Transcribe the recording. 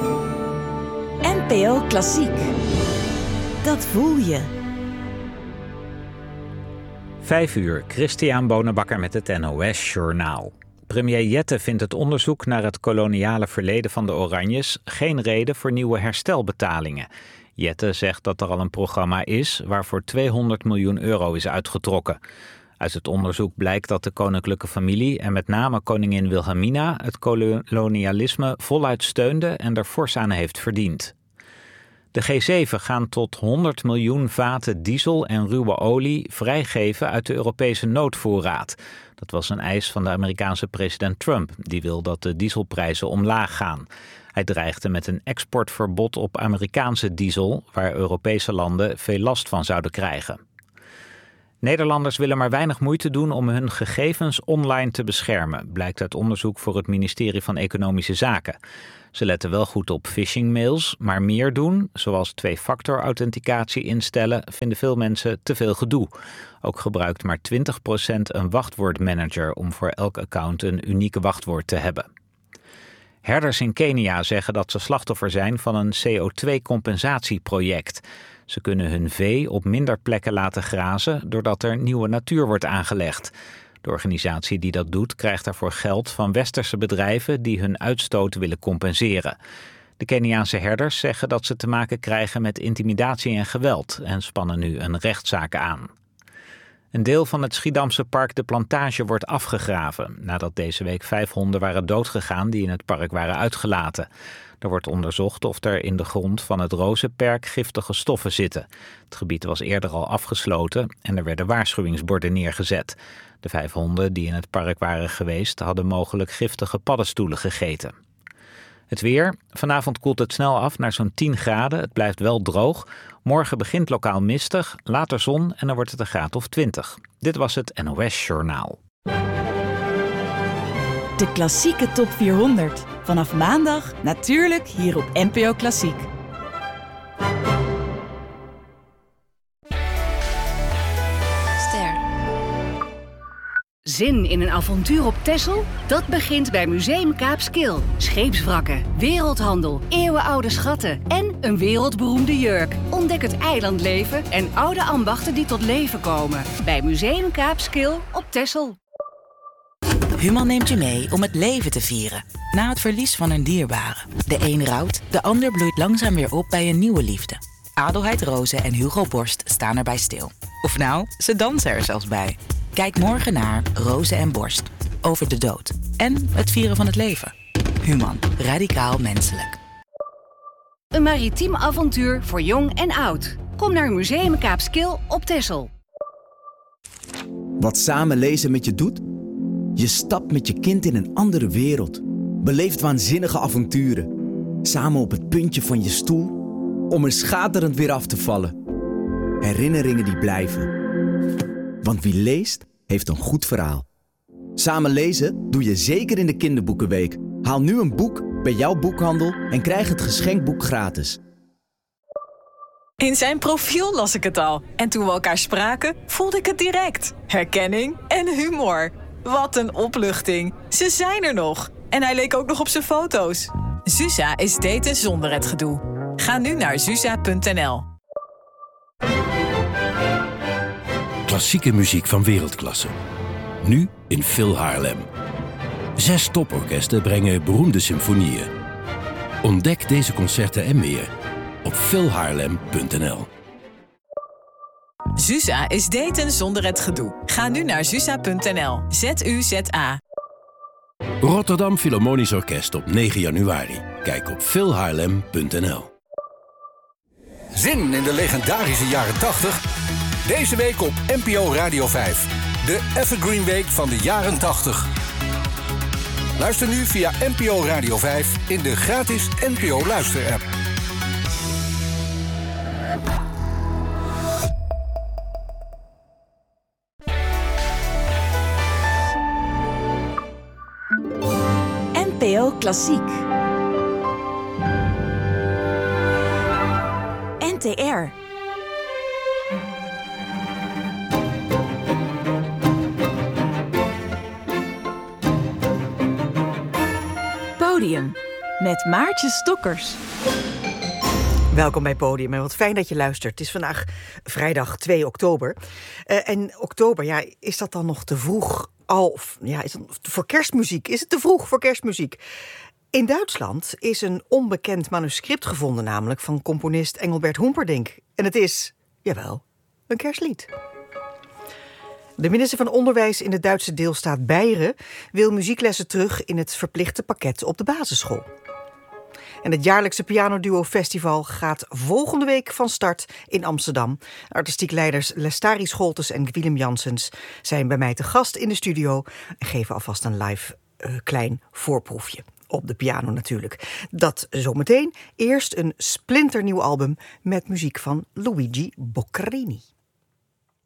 NPO Klassiek. Dat voel je. 5:00, Christian Bonenbakker met het NOS Journaal. Premier Jette vindt het onderzoek naar het koloniale verleden van de Oranjes geen reden voor nieuwe herstelbetalingen. Jette zegt dat er al een programma is waarvoor €200 miljoen is uitgetrokken. Uit het onderzoek blijkt dat de koninklijke familie en met name koningin Wilhelmina het kolonialisme voluit steunde en er fors aan heeft verdiend. De G7 gaan tot 100 miljoen vaten diesel en ruwe olie vrijgeven uit de Europese noodvoorraad. Dat was een eis van de Amerikaanse president Trump. Die wil dat de dieselprijzen omlaag gaan. Hij dreigde met een exportverbod op Amerikaanse diesel, waar Europese landen veel last van zouden krijgen. Nederlanders willen maar weinig moeite doen om hun gegevens online te beschermen, blijkt uit onderzoek voor het ministerie van Economische Zaken. Ze letten wel goed op phishingmails, maar meer doen, zoals 2-factor-authenticatie instellen, vinden veel mensen te veel gedoe. Ook gebruikt maar 20% een wachtwoordmanager om voor elk account een unieke wachtwoord te hebben. Herders in Kenia zeggen dat ze slachtoffer zijn van een CO2-compensatieproject. Ze kunnen hun vee op minder plekken laten grazen doordat er nieuwe natuur wordt aangelegd. De organisatie die dat doet krijgt daarvoor geld van westerse bedrijven die hun uitstoot willen compenseren. De Keniaanse herders zeggen dat ze te maken krijgen met intimidatie en geweld en spannen nu een rechtszaak aan. Een deel van het Schiedamse park De Plantage wordt afgegraven, nadat deze week 5 honden waren doodgegaan die in het park waren uitgelaten. Er wordt onderzocht of er in de grond van het Rozenperk giftige stoffen zitten. Het gebied was eerder al afgesloten en er werden waarschuwingsborden neergezet. De 5 honden die in het park waren geweest hadden mogelijk giftige paddenstoelen gegeten. Het weer. Vanavond koelt het snel af naar zo'n 10 graden. Het blijft wel droog. Morgen begint lokaal mistig, later zon en dan wordt het een graad of 20. Dit was het NOS Journaal. De klassieke top 400. Vanaf maandag natuurlijk hier op NPO Klassiek. Zin in een avontuur op Texel? Dat begint bij Museum Kaapskil. Scheepswrakken, wereldhandel, eeuwenoude schatten en een wereldberoemde jurk. Ontdek het eilandleven en oude ambachten die tot leven komen. Bij Museum Kaapskil op Texel. Human neemt je mee om het leven te vieren. Na het verlies van een dierbare. De een rouwt, de ander bloeit langzaam weer op bij een nieuwe liefde. Adelheid Rozen en Hugo Borst staan erbij stil. Of nou, ze dansen er zelfs bij. Kijk morgen naar Rozen en Borst. Over de dood. En het vieren van het leven. Human. Radicaal menselijk. Een maritiem avontuur voor jong en oud. Kom naar Museum Kaapskil op Texel. Wat samen lezen met je doet? Je stapt met je kind in een andere wereld. Beleeft waanzinnige avonturen. Samen op het puntje van je stoel. Om er schaterend weer af te vallen. Herinneringen die blijven. Want wie leest, heeft een goed verhaal. Samen lezen doe je zeker in de kinderboekenweek. Haal nu een boek bij jouw boekhandel en krijg het geschenkboek gratis. In zijn profiel las ik het al. En toen we elkaar spraken, voelde ik het direct. Herkenning en humor. Wat een opluchting. Ze zijn er nog. En hij leek ook nog op zijn foto's. Zuza is daten zonder het gedoe. Ga nu naar zuza.nl. Klassieke muziek van wereldklasse. Nu in Phil Haarlem. 6 toporkesten brengen beroemde symfonieën. Ontdek deze concerten en meer op philhaarlem.nl. Zuza is daten zonder het gedoe. Ga nu naar zuza.nl. ZUZA. Rotterdam Philharmonisch Orkest op 9 januari. Kijk op philhaarlem.nl. Zin in de legendarische jaren 80? Deze week op NPO Radio 5. De Evergreen Week van de jaren 80. Luister nu via NPO Radio 5 in de gratis NPO Luister-app. NPO Klassiek. NTR. Podium. met Maartje Stokkers. Welkom bij Podium en wat fijn dat je luistert. Het is vandaag vrijdag 2 oktober. En oktober, ja, is dat dan nog te vroeg? Is het voor kerstmuziek? Is het te vroeg voor kerstmuziek? In Duitsland is een onbekend manuscript gevonden, namelijk van componist Engelbert Humperdinck. En het is, jawel, een kerstlied. De minister van Onderwijs in de Duitse deelstaat Beieren wil muzieklessen terug in het verplichte pakket op de basisschool. En het jaarlijkse pianoduo festival gaat volgende week van start in Amsterdam. Artistiek leiders Lestari Scholtes en Willem Janssens zijn bij mij te gast in de studio en geven alvast een live klein voorproefje. Op de piano natuurlijk. Dat zometeen. Eerst een splinternieuw album met muziek van Luigi Boccherini.